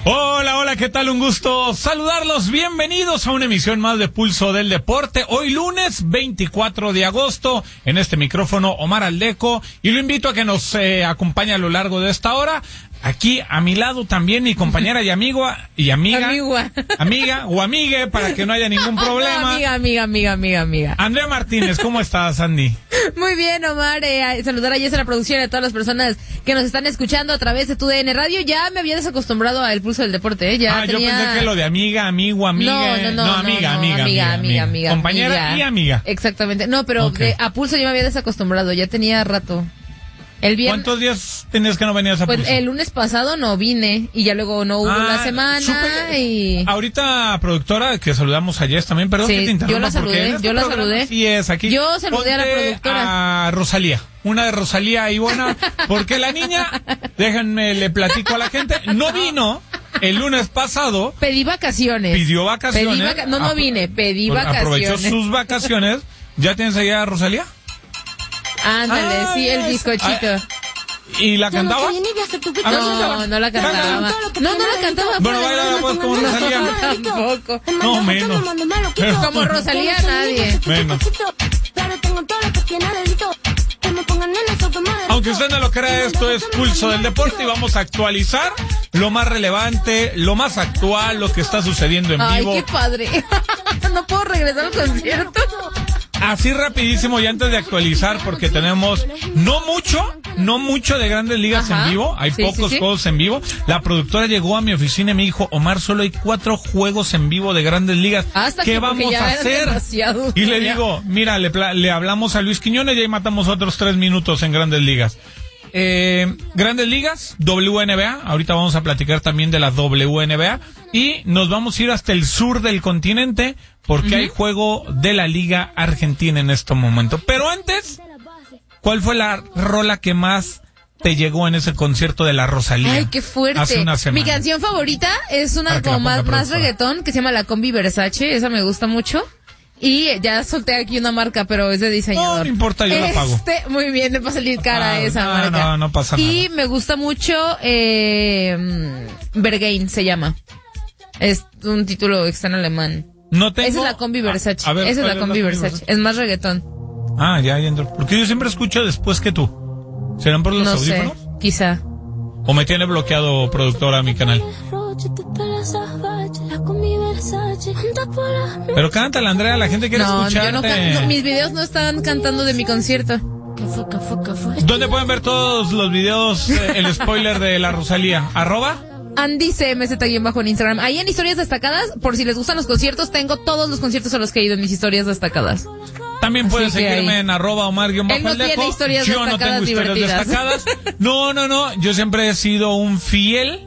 Hola, hola, ¿qué tal? Un gusto saludarlos. Bienvenidos a una emisión más de Pulso del Deporte. Hoy lunes 24 de agosto, en este micrófono Omar Aldeco, y lo invito a que nos acompañe a lo largo de esta hora. Aquí a mi lado también mi compañera y amiga, amiga o amigue, para que no haya ningún problema. Amiga. Andrea Martínez, ¿cómo estás, Andy? Muy bien, Omar, saludar a Jess a la producción y a todas las personas que nos están escuchando a través de TUDN Radio. Ya me había desacostumbrado al Pulso del Deporte, ya yo pensé que lo de amiga, amigo, amiga. No, amiga. Compañera amiga. Y amiga. Exactamente, no, pero okay. A Pulso yo me había desacostumbrado, ya tenía rato. ¿Cuántos días tenías que no venías a Pulso? Pues el lunes pasado no vine y ya luego no hubo la semana y... Ahorita, productora, que saludamos a Jess también, perdón que te interrumpa. Yo la saludé. Sí es, aquí. Yo saludé a la productora. A Rosalía, una de Rosalía Ivona, porque la niña, déjenme le platico a la gente, no vino el lunes pasado. Pedí vacaciones. Pidió vacaciones. No vine, pedí vacaciones. Aprovechó sus vacaciones. ¿Ya tienes allá a Rosalía? Ándale, sí, el bizcochito. ¿Y la cantaba? No la cantaba. No la cantaba. Bueno, baila pues como Rosalía. Tampoco. No, menos. Como Rosalía, nadie. Menos. Aunque usted no lo crea, esto es Pulso del Deporte y vamos a actualizar lo más relevante, lo más actual, lo que está sucediendo en vivo. Ay, qué padre. No puedo regresar al concierto. Así rapidísimo y antes de actualizar, porque tenemos no mucho de Grandes Ligas en vivo, hay pocos juegos en vivo. La productora llegó a mi oficina y me dijo, Omar, solo hay 4 juegos en vivo de Grandes Ligas. ¿Qué vamos a hacer? Y le digo, mira, le hablamos a Luis Quiñones y ahí matamos otros 3 minutos en Grandes Ligas. Grandes Ligas, WNBA, ahorita vamos a platicar también de la WNBA y nos vamos a ir hasta el sur del continente porque hay juego de la Liga Argentina en este momento. Pero antes, ¿cuál fue la rola que más te llegó en ese concierto de la Rosalía? Ay, qué fuerte. Hace una semana. Mi canción favorita es una como más reggaetón que se llama La Combi Versace, esa me gusta mucho. Y ya solté aquí una marca, pero es de diseñador. No importa, yo la pago. Muy bien, me va a salir cara esa marca. No pasa nada. Y me gusta mucho, Berghain se llama. Es un título que está en alemán. No tengo. Esa es la Combi Versace. Esa es la Combi Versace. Es más reggaetón. Ya entro. Porque yo siempre escucho después que tú. ¿Serán por los audífonos? Sé, quizá. ¿O me tiene bloqueado productora mi canal? Pero cántala, Andrea, la gente quiere escucharte. Yo no mis videos no están cantando de mi concierto. ¿Dónde pueden ver todos los videos, el spoiler de la Rosalía? Andy CMZ bajo en Instagram. Ahí en historias destacadas, por si les gustan los conciertos, tengo todos los conciertos a los que he ido en mis historias destacadas. También pueden seguirme en @Omar_Aldeco. Él no tiene historias Yo no tengo historias destacadas. No. Yo siempre he sido un fiel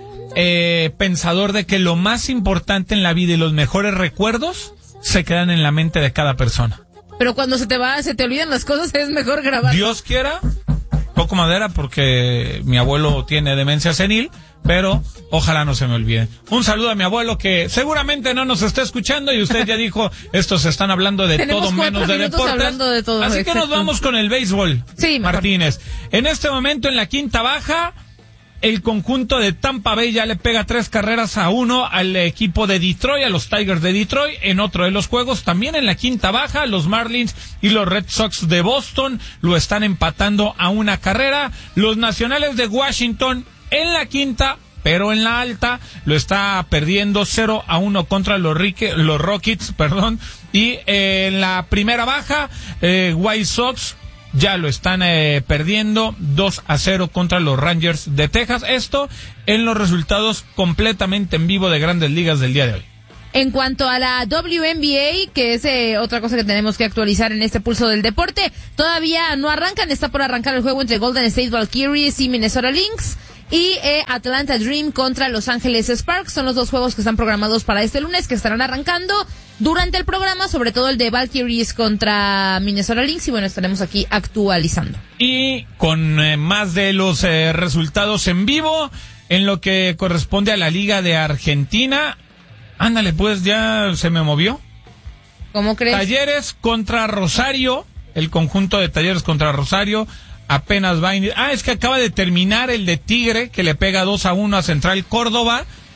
pensador de que lo más importante en la vida y los mejores recuerdos se quedan en la mente de cada persona. Pero cuando se te olvidan las cosas, es mejor grabar. Dios quiera, poco madera, porque mi abuelo tiene demencia senil, pero ojalá no se me olvide. Un saludo a mi abuelo que seguramente no nos está escuchando y usted ya dijo, estos están hablando de todo menos de deportes. Así que nos vamos con el béisbol, sí, Martínez. En este momento en la quinta baja, el conjunto de Tampa Bay ya le pega 3-1 al equipo de Detroit, a los Tigers de Detroit. En otro de los juegos, también en la quinta baja, los Marlins y los Red Sox de Boston lo están empatando a 1 carrera. Los Nacionales de Washington en la quinta, pero en la alta, lo está perdiendo 0-1 contra los Rockets, y en la primera baja, White Sox ya lo están perdiendo 2-0 contra los Rangers de Texas. Esto en los resultados completamente en vivo de Grandes Ligas del día de hoy. En cuanto a la WNBA, que es otra cosa que tenemos que actualizar en este Pulso del Deporte, todavía no arrancan, está por arrancar el juego entre Golden State Valkyries y Minnesota Lynx. Y Atlanta Dream contra Los Ángeles Sparks son los 2 juegos que están programados para este lunes, que estarán arrancando durante el programa, sobre todo el de Valkyries contra Minnesota Lynx, y bueno, estaremos aquí actualizando. Y con más de los resultados en vivo, en lo que corresponde a la Liga de Argentina, ándale pues, ya se me movió. ¿Cómo crees? Talleres contra Rosario, el conjunto de Talleres contra Rosario, apenas va es que acaba de terminar el de Tigre, que le pega 2-1 a Central Córdoba,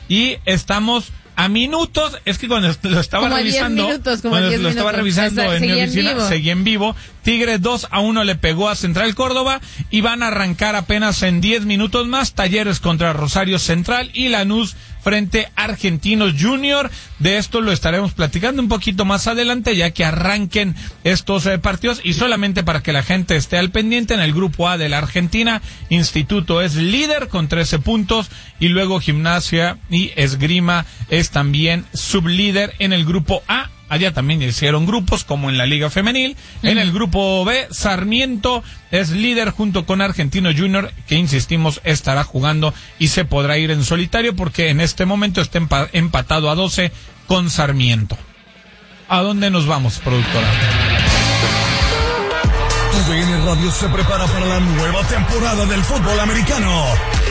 y estamos a minutos, es que cuando lo estaba revisando, en mi oficina, seguía en vivo. Tigres 2-1 le pegó a Central Córdoba y van a arrancar apenas en 10 minutos más Talleres contra Rosario Central y Lanús frente a Argentinos Junior. De esto lo estaremos platicando un poquito más adelante, ya que arranquen estos partidos, y solamente para que la gente esté al pendiente, en el grupo A de la Argentina, Instituto es líder con 13 puntos, y luego Gimnasia y Esgrima es también sublíder en el grupo A. Allá también hicieron grupos, como en la Liga Femenil. En el grupo B, Sarmiento es líder junto con Argentino Junior, que insistimos, estará jugando y se podrá ir en solitario, porque en este momento está empatado a 12 con Sarmiento. ¿A dónde nos vamos, productora? TUDN Radio se prepara para la nueva temporada del fútbol americano.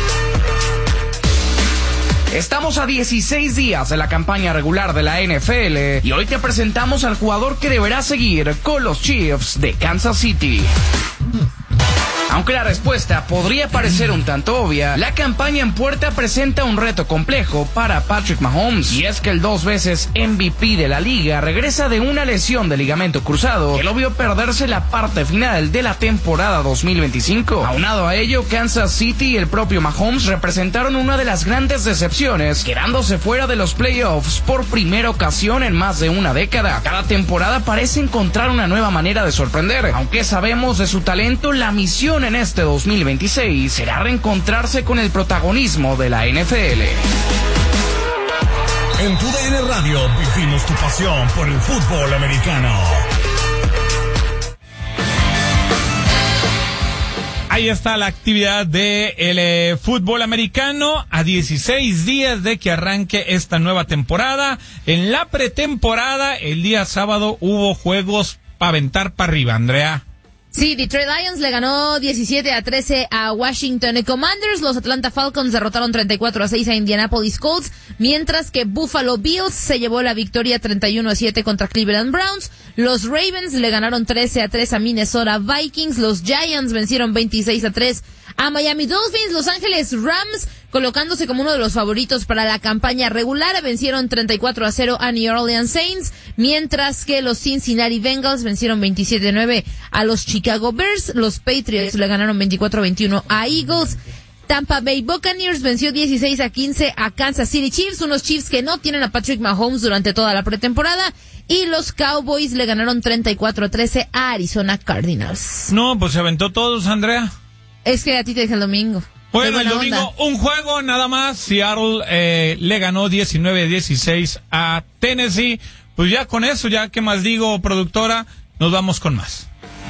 Estamos a 16 días de la campaña regular de la NFL y hoy te presentamos al jugador que deberá seguir con los Chiefs de Kansas City. Aunque la respuesta podría parecer un tanto obvia, la campaña en puerta presenta un reto complejo para Patrick Mahomes, y es que el 2 veces MVP de la liga regresa de una lesión de ligamento cruzado que lo vio perderse la parte final de la temporada 2025. Aunado a ello, Kansas City y el propio Mahomes representaron una de las grandes decepciones, quedándose fuera de los playoffs por primera ocasión en más de una década. Cada temporada parece encontrar una nueva manera de sorprender. Aunque sabemos de su talento, la misión en este 2026 será reencontrarse con el protagonismo de la NFL. En TUDN Radio vivimos tu pasión por el fútbol americano. Ahí está la actividad del fútbol americano a 16 días de que arranque esta nueva temporada. En la pretemporada, el día sábado, hubo juegos para aventar para arriba, Andrea. Sí, Detroit Lions le ganó 17-13 a Washington Commanders. Los Atlanta Falcons derrotaron 34-6 a Indianapolis Colts, mientras que Buffalo Bills se llevó la victoria 31-7 contra Cleveland Browns. Los Ravens le ganaron 13-3 a Minnesota Vikings. Los Giants vencieron 26-3 a Miami Dolphins. Los Ángeles Rams, colocándose como uno de los favoritos para la campaña regular, vencieron 34-0 a New Orleans Saints, mientras que los Cincinnati Bengals vencieron 27-9 a los Chicago Bears. Los Patriots le ganaron 24-21 a Eagles. Tampa Bay Buccaneers venció 16-15 a Kansas City Chiefs, unos Chiefs que no tienen a Patrick Mahomes durante toda la pretemporada. Y los Cowboys le ganaron 34-13 a Arizona Cardinals. No, pues se aventó todos, Andrea. Es que a ti te dije el domingo. Bueno, el domingo un juego nada más. Seattle le ganó 19-16 a Tennessee. Pues ya con eso, ya qué más digo, productora, nos vamos con más.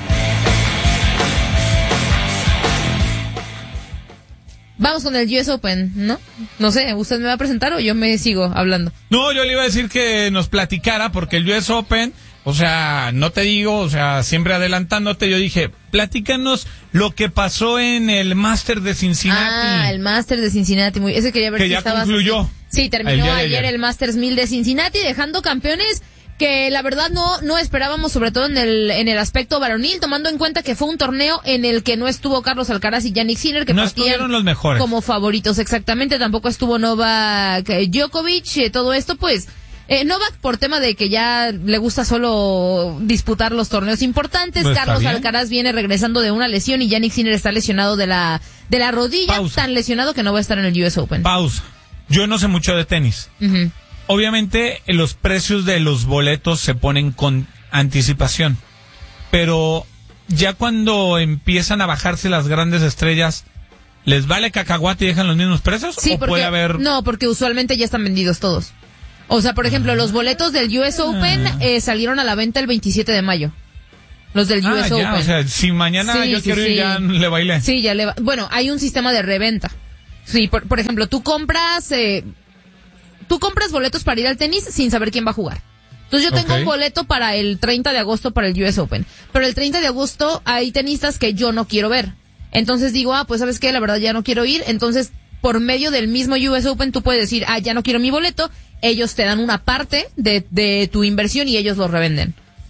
Vamos con el US Open, ¿no? No sé, ¿usted me va a presentar o yo me sigo hablando? No, yo le iba a decir que nos platicara, porque el US Open, o sea, no te digo, o sea, siempre adelantándote, yo dije, platícanos lo que pasó en el Master de Cincinnati. Ah, el Master de Cincinnati, ese quería ver que si ya concluyó. Sí, terminó ayer el Masters 1000 de Cincinnati, dejando campeones que la verdad no esperábamos, sobre todo en el aspecto varonil, tomando en cuenta que fue un torneo en el que no estuvo Carlos Alcaraz y Jannik Sinner, que no estuvieron los mejores como favoritos, exactamente. Tampoco estuvo Novak Djokovic, todo esto pues Novak por tema de que ya le gusta solo disputar los torneos importantes. Pues Carlos Alcaraz viene regresando de una lesión y Jannik Sinner está lesionado de la rodilla. Pausa. Tan lesionado que no va a estar en el US Open. Pausa. Yo no sé mucho de tenis. Uh-huh. Obviamente los precios de los boletos se ponen con anticipación, pero ya cuando empiezan a bajarse las grandes estrellas, ¿les vale cacahuate y dejan los mismos precios? Sí, ¿o puede haber...? No, porque usualmente ya están vendidos todos. O sea, por ejemplo, los boletos del US Open salieron a la venta el 27 de mayo. Los del US Open. O sea, si mañana yo quiero ir, ya le bailé. Sí, ya le bueno, hay un sistema de reventa. Sí, por ejemplo, tú compras boletos para ir al tenis sin saber quién va a jugar. Entonces yo tengo un boleto para el 30 de agosto para el US Open. Pero el 30 de agosto hay tenistas que yo no quiero ver. Entonces digo, pues ¿sabes qué? La verdad ya no quiero ir. Entonces, por medio del mismo US Open tú puedes decir, ya no quiero mi boleto. Ellos te dan una parte de tu inversión y ellos lo revenden.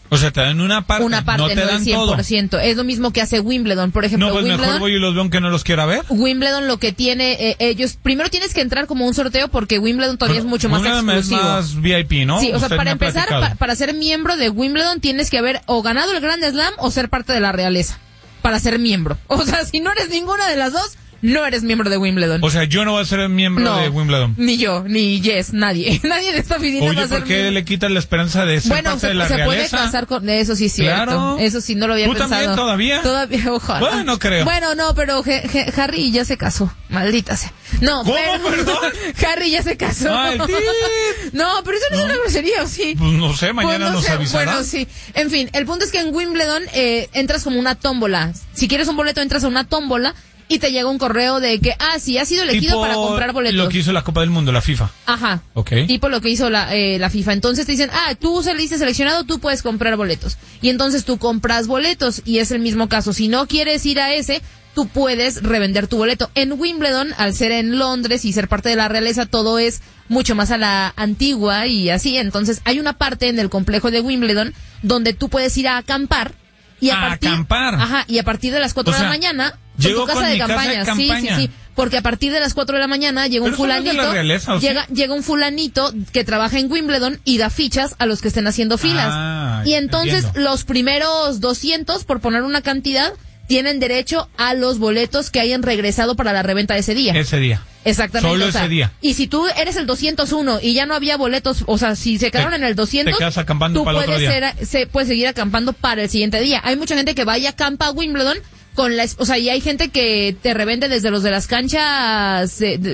O sea, te dan una parte, no te no dan el 100%. todo. Es lo mismo que hace Wimbledon, por ejemplo. No, pues Wimbledon, mejor voy y los veo aunque no los quiera ver. Wimbledon lo que tiene, ellos, primero tienes que entrar como un sorteo porque Wimbledon todavía es mucho más exclusivo. Es más VIP, ¿no? Sí, o sea, Usted para me ha empezar, platicado. para ser miembro de Wimbledon tienes que haber o ganado el Grand Slam o ser parte de la realeza para ser miembro. O sea, si no eres ninguna de las dos, no eres miembro de Wimbledon. O sea, yo no voy a ser miembro de Wimbledon. Ni yo, ni Jess, nadie. Nadie de esta oficina va Oye, a ser ¿por qué miembro? le quitas la esperanza de ser parte de la se realeza? puede casar con eso, sí, cierto. Claro. Eso sí, no lo había ¿Tú pensado. también todavía? Todavía, ojalá. Bueno, no creo. Bueno, no, pero Harry ya se casó. Maldita sea. No, ¿Cómo, pero perdón? Harry ya se casó. Maldito. No, pero eso no es una grosería, ¿o sí? Pues no sé, mañana Pues no nos sé, avisará. Bueno, sí. En fin, el punto es que en Wimbledon entras como una tómbola. Si quieres un boleto, entras a una tómbola y te llega un correo de que, sí, has sido elegido Tipo para comprar boletos. lo que hizo la Copa del Mundo, la FIFA. Ajá. Ok. Tipo lo que hizo la FIFA. Entonces te dicen, tú saliste seleccionado, tú puedes comprar boletos. Y entonces tú compras boletos y es el mismo caso. Si no quieres ir a ese, tú puedes revender tu boleto. En Wimbledon, al ser en Londres y ser parte de la realeza, todo es mucho más a la antigua y así. Entonces hay una parte en el complejo de Wimbledon donde tú puedes ir a acampar. Y acampar. Ajá, y a partir de las 4 de la mañana, con llego tu casa con de mi casa campaña. de campaña. Sí. Porque a partir de las 4 de la mañana llega un Pero eso no es de fulanito. la realeza, ¿o sí? Llega un fulanito que trabaja en Wimbledon y da fichas a los que estén haciendo filas. Y entonces entiendo. los primeros 200, por poner una cantidad, tienen derecho a los boletos que hayan regresado para la reventa de ese día. Ese día. Exactamente. Solo ese día. Y si tú eres el 201 y ya no había boletos, o sea, si se quedaron en el 200, te quedas acampando tú para el otro puedes seguir acampando para el siguiente día. Hay mucha gente que vaya a acampa a Wimbledon y hay gente que te revende desde los de las canchas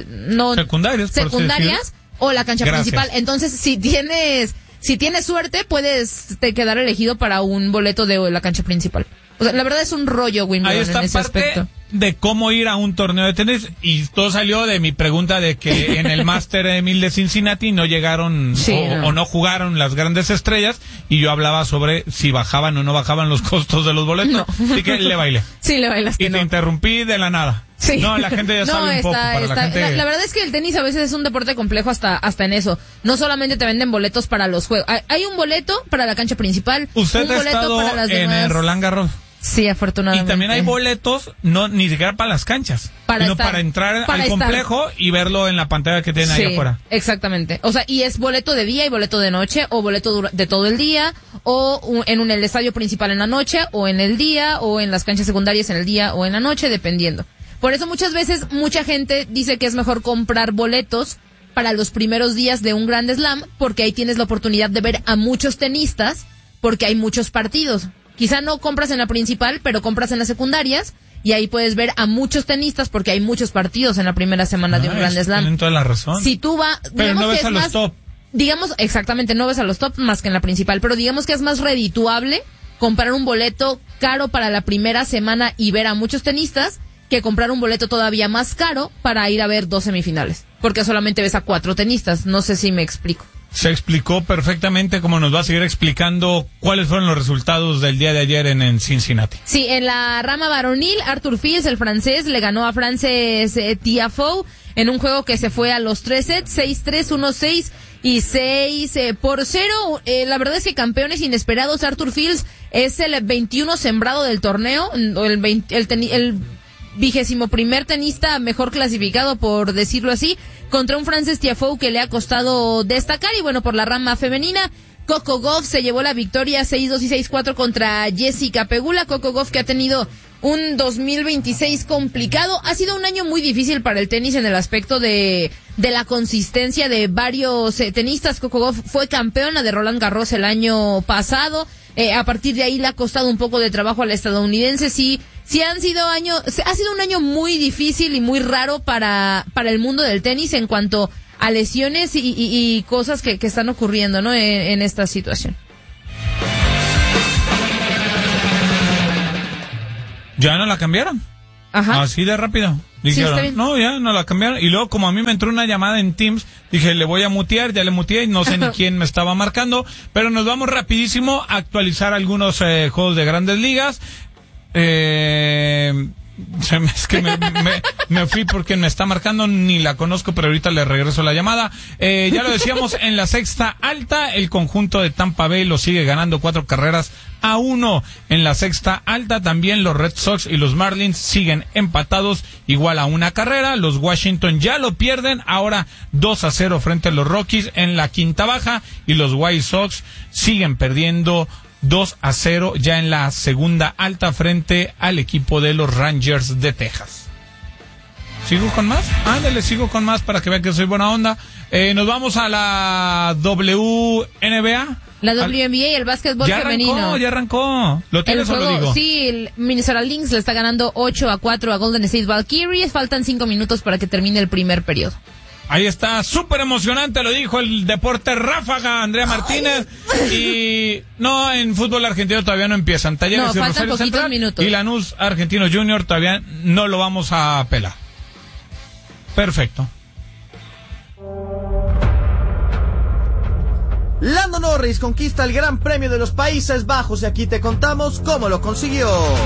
secundarias o la cancha principal. Entonces, si tienes suerte, puedes te quedar elegido para un boleto de la cancha principal. O sea, la verdad es un rollo Wimbledon. Ahí está en ese parte aspecto de cómo ir a un torneo de tenis y todo salió de mi pregunta de que en el Master 1000 de Cincinnati no llegaron o no jugaron las grandes estrellas y yo hablaba sobre si bajaban o no bajaban los costos de los boletos. No. Así que le bailé. Sí, le bailaste. Y te interrumpí de la nada. Sí. No, la gente ya sabe un poco. La verdad es que el tenis a veces es un deporte complejo hasta en eso. No solamente te venden boletos para los juegos. Hay un boleto para la cancha principal. ¿Usted un ha boleto estado para las en demás. el Roland Garros? Sí, afortunadamente. Y también hay boletos, ni siquiera para las canchas, sino para entrar al complejo y verlo en la pantalla que tienen ahí afuera. Exactamente. O sea, y es boleto de día y boleto de noche, o boleto de todo el día, o en el estadio principal en la noche, o en el día, o en las canchas secundarias en el día o en la noche, dependiendo. Por eso muchas veces mucha gente dice que es mejor comprar boletos para los primeros días de un Grand Slam, porque ahí tienes la oportunidad de ver a muchos tenistas, porque hay muchos partidos. Quizá no compras en la principal, pero compras en las secundarias y ahí puedes ver a muchos tenistas porque hay muchos partidos en la primera semana de un Grand Slam. Tienen toda la razón. Si tú pero no ves a los top. Digamos, exactamente, no ves a los top más que en la principal, pero digamos que es más redituable comprar un boleto caro para la primera semana y ver a muchos tenistas que comprar un boleto todavía más caro para ir a ver 2 semifinales, porque solamente ves a 4 tenistas. No sé si me explico. Se explicó perfectamente, como nos va a seguir explicando cuáles fueron los resultados del día de ayer en Cincinnati. Sí, en la rama varonil, Arthur Fils, el francés, le ganó a Frances Tiafoe en un juego que se fue a los 3 sets, 6-3, 1-6 y 6-0. La verdad es que campeones inesperados. Arthur Fils es el 21 sembrado del torneo, el 21º tenista mejor clasificado, por decirlo así, contra un Frances Tiafoe que le ha costado destacar. Y bueno, por la rama femenina, Coco Gauff se llevó la victoria 6-2 y 6-4 contra Jessica Pegula. Coco Gauff, que ha tenido un 2026 complicado. Ha sido un año muy difícil para el tenis en el aspecto de la consistencia de varios tenistas. Coco Gauff fue campeona de Roland Garros el año pasado. A partir de ahí le ha costado un poco de trabajo a la estadounidense. Sí ha sido un año muy difícil y muy raro para el mundo del tenis en cuanto a lesiones y cosas que están ocurriendo, ¿no? En esta situación. ¿Ya no la cambiaron? Ajá. Así de rápido. Dijeron, está bien. no, ya no la cambiaron. Y luego, como a mí me entró una llamada en Teams, dije, le voy a mutear, ya le muteé y no sé ni quién me estaba marcando. Pero nos vamos rapidísimo a actualizar algunos juegos de Grandes Ligas. Es que me fui porque me está marcando, ni la conozco, pero ahorita le regreso la llamada. Ya lo decíamos, en la sexta alta, el conjunto de Tampa Bay lo sigue ganando 4-1. En la sexta alta también los Red Sox y los Marlins siguen empatados, igual a 1 carrera. Los Washington ya lo pierden, ahora 2-0 frente a los Rockies en la quinta baja, y los White Sox siguen perdiendo 2-0 ya en la segunda alta frente al equipo de los Rangers de Texas. ¿Sigo con más? Ándale, sigo con más para que vean que soy buena onda. Nos vamos a la WNBA. La WNBA, el básquetbol femenino. Ya arrancó. ¿Lo tienes o lo digo? Sí, el Minnesota Lynx le está ganando 8-4 a Golden State Valkyries. Faltan 5 minutos para que termine el primer periodo. Ahí está, súper emocionante, lo dijo el deporte ráfaga, Andrea Martínez. Y no, en fútbol argentino todavía no empiezan. Talleres y Rosario Central minutos. Y Lanús Argentino Junior todavía no lo vamos a pelar. Perfecto. Lando Norris conquista el Gran Premio de los Países Bajos y aquí te contamos cómo lo consiguió.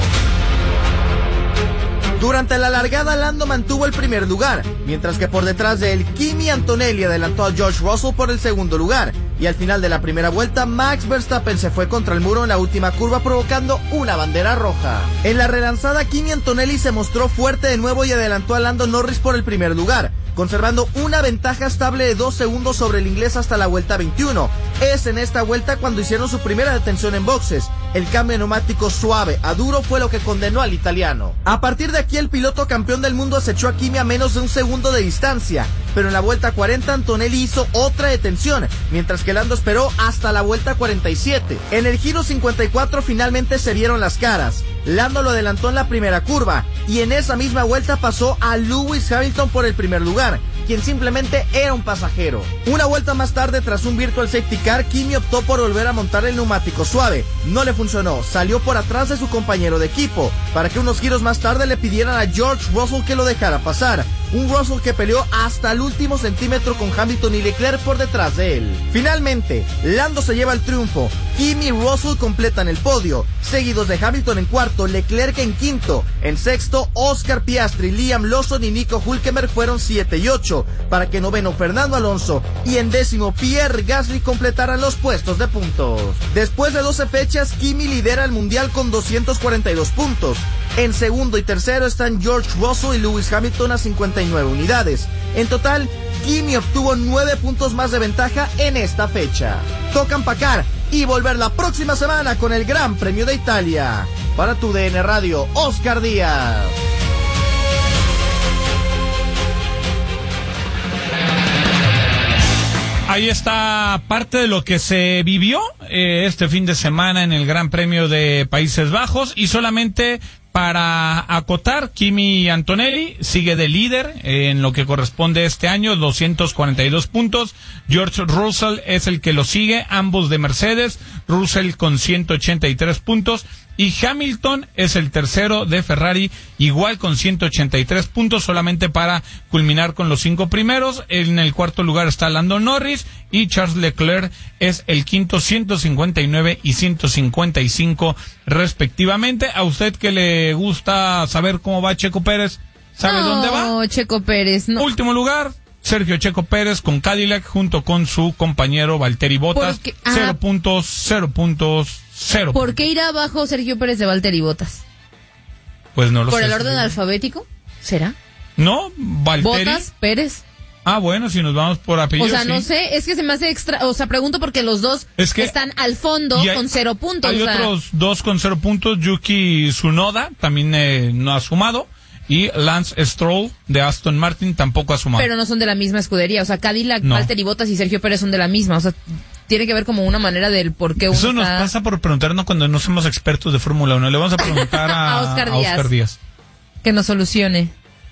Durante la largada, Lando mantuvo el primer lugar, mientras que por detrás de él, Kimi Antonelli adelantó a George Russell por el segundo lugar. Y al final de la primera vuelta, Max Verstappen se fue contra el muro en la última curva, provocando una bandera roja. En la relanzada, Kimi Antonelli se mostró fuerte de nuevo y adelantó a Lando Norris por el primer lugar, conservando una ventaja estable de 2 segundos sobre el inglés hasta la vuelta 21. Es en esta vuelta cuando hicieron su primera detención en boxes. El cambio de neumático suave a duro fue lo que condenó al italiano. A partir de aquí, el piloto campeón del mundo acechó a Kimi a menos de 1 segundo de distancia, pero en la vuelta 40 Antonelli hizo otra detención, mientras que Lando esperó hasta la vuelta 47. En el giro 54 finalmente se vieron las caras. Lando lo adelantó en la primera curva y en esa misma vuelta pasó a Lewis Hamilton por el primer lugar, quien simplemente era un pasajero. Una vuelta más tarde, tras un virtual safety car, Kimi optó por volver a montar el neumático suave. No le funcionó, salió por atrás de su compañero de equipo, para que unos giros más tarde le pidieran a George Russell que lo dejara pasar. Un Russell que peleó hasta el último centímetro con Hamilton y Leclerc por detrás de él. Finalmente, Lando se lleva el triunfo. Kimi y Russell completan el podio, seguidos de Hamilton en cuarto, Leclerc en quinto. En sexto, Oscar Piastri, Liam Lawson y Nico Hülkenberg fueron 7 y 8, para que noveno Fernando Alonso y en décimo Pierre Gasly completaran los puestos de puntos. Después de 12 fechas, Kimi lidera el mundial con 242 puntos. En segundo y tercero están George Russell y Lewis Hamilton a 59 unidades. En total, Kimi obtuvo 9 puntos más de ventaja en esta fecha. Toca empacar y volver la próxima semana con el Gran Premio de Italia. Para tu DN Radio, Oscar Díaz. Ahí está parte de lo que se vivió este fin de semana en el Gran Premio de Países Bajos, y solamente para acotar, Kimi Antonelli sigue de líder en lo que corresponde este año, 242 puntos. George Russell es el que lo sigue, ambos de Mercedes, Russell con 183 puntos. Y Hamilton es el tercero de Ferrari, igual con 183 puntos, solamente para culminar con los 5 primeros. En el cuarto lugar está Lando Norris y Charles Leclerc es el quinto, 159 y 155 respectivamente. A usted que le gusta saber cómo va Checo Pérez, ¿sabe dónde va? No, Checo Pérez, no. Último lugar, Sergio Checo Pérez con Cadillac junto con su compañero Valtteri Bottas. 0 puntos, 0 puntos. 0. ¿Por qué irá abajo Sergio Pérez de Valtteri Bottas? Pues no lo sé. ¿Por el orden alfabético? ¿Será? No, Valtteri. Bottas, Pérez. Ah, bueno, si nos vamos por apellido. O sea, sí. no sé, es que se me hace extra, o sea, pregunto porque los dos están al fondo con 0 puntos. Hay otros 2 con 0 puntos, Yuki Tsunoda también no ha sumado, y Lance Stroll de Aston Martin tampoco ha sumado. Pero no son de la misma escudería, o sea, Cadillac, no. Valtteri Bottas y Sergio Pérez son de la misma, o sea, tiene que ver como una manera del por qué uno Eso nos pasa por preguntarnos cuando no somos expertos de Fórmula 1. Le vamos a preguntar a Oscar Díaz. Que nos solucione.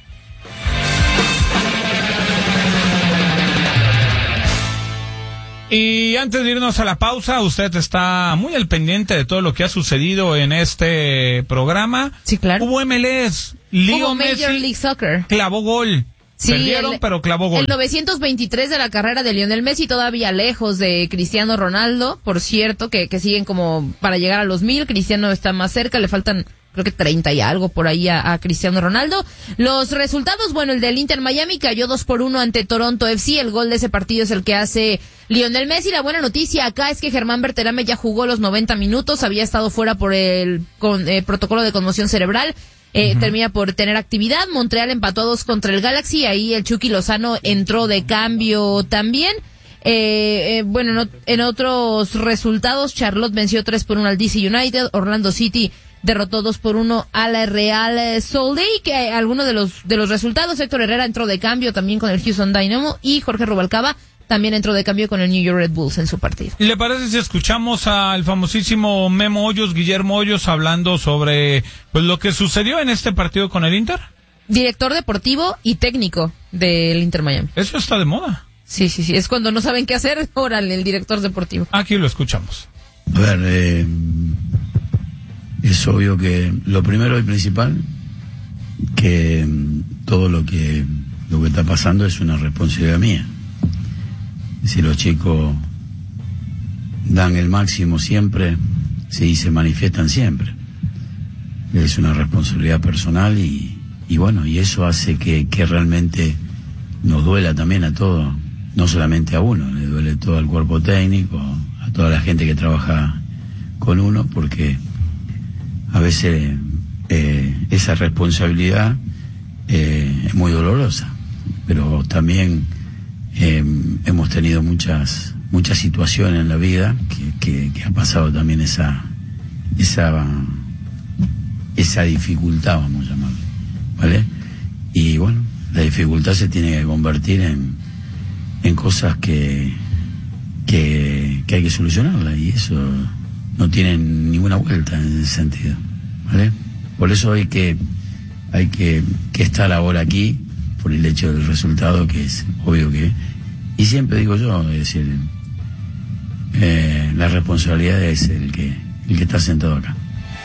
Y antes de irnos a la pausa, usted está muy al pendiente de todo lo que ha sucedido en este programa. Sí, claro. Hubo MLS. Hubo Major League Soccer. Clavó gol. Sí, perdieron, pero clavó gol. El 923 de la carrera de Lionel Messi, todavía lejos de Cristiano Ronaldo, por cierto, que siguen como para llegar a los 1000. Cristiano está más cerca, le faltan creo que 30 y algo por ahí a Cristiano Ronaldo. Los resultados, bueno, el del Inter Miami cayó 2-1 ante Toronto FC. El gol de ese partido es el que hace Lionel Messi. La buena noticia acá es que Germán Berterame ya jugó los 90 minutos, había estado fuera por el protocolo de conmoción cerebral. Termina por tener actividad. Montreal empató a 2 contra el Galaxy, ahí el Chucky Lozano entró de cambio también. Bueno, en otros resultados, Charlotte venció 3-1 al DC United, Orlando City derrotó 2-1 a la Real Salt Lake. Algunos de los resultados, Héctor Herrera entró de cambio también con el Houston Dynamo y Jorge Rubalcaba también entró de cambio con el New York Red Bulls en su partido. ¿Le parece si escuchamos al famosísimo Memo Hoyos, Guillermo Hoyos, hablando sobre pues lo que sucedió en este partido con el Inter? Director deportivo y técnico del Inter Miami. Eso está de moda. Sí, es cuando no saben qué hacer, órale, el director deportivo. Aquí lo escuchamos. A ver, es obvio que lo primero y principal, que todo lo que está pasando es una responsabilidad mía. Si los chicos dan el máximo siempre, sí, se manifiestan siempre. Es una responsabilidad personal y bueno, y eso hace que realmente nos duela también a todos, no solamente a uno, le duele todo al cuerpo técnico, a toda la gente que trabaja con uno, porque a veces esa responsabilidad es muy dolorosa, pero también hemos tenido muchas situaciones en la vida que ha pasado también esa dificultad, vamos a llamarlo, ¿vale? Y bueno, la dificultad se tiene que convertir en cosas que hay que solucionarla, y eso no tiene ninguna vuelta en ese sentido, ¿vale? Por eso hay que estar ahora aquí, por el hecho del resultado, que es obvio que, y siempre digo yo, es decir, la responsabilidad es el que está sentado acá.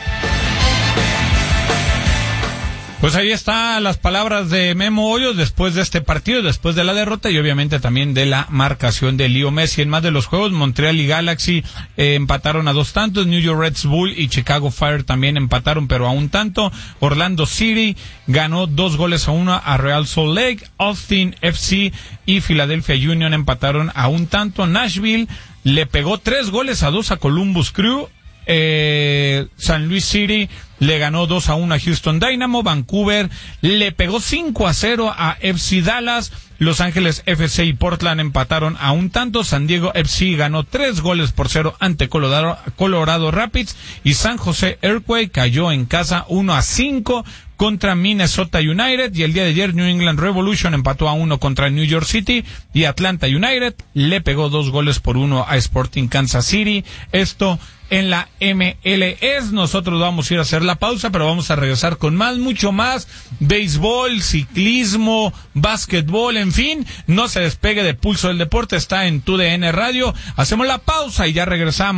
Pues ahí están las palabras de Memo Hoyos después de este partido, después de la derrota y obviamente también de la marcación de Leo Messi. En más de los juegos, Montreal y Galaxy empataron a 2 tantos, New York Red Bulls y Chicago Fire también empataron pero a 1 tanto, Orlando City ganó 2-1 a Real Salt Lake, Austin FC y Philadelphia Union empataron a 1 tanto, Nashville le pegó 3-2 a Columbus Crew, San Luis City le ganó 2-1 a Houston Dynamo, Vancouver le pegó 5-0 a FC Dallas, Los Ángeles FC y Portland empataron a 1 tanto, San Diego FC ganó 3-0 ante Colorado Rapids y San Jose Earthquake cayó en casa 1-5 contra Minnesota United, y el día de ayer New England Revolution empató a 1 contra New York City y Atlanta United le pegó 2-1 a Sporting Kansas City. Esto en la MLS. Nosotros vamos a ir a hacer la pausa, pero vamos a regresar con mucho más béisbol, ciclismo, básquetbol, en fin, no se despegue de Pulso del Deporte, está en TUDN Radio. Hacemos la pausa y ya regresamos.